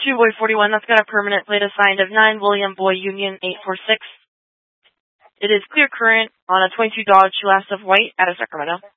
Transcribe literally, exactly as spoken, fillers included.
two Boy forty-one, that's got a permanent plate assigned of nine William Boy Union eight four six. It is clear current on a twenty-two Dodge Last of White out of Sacramento.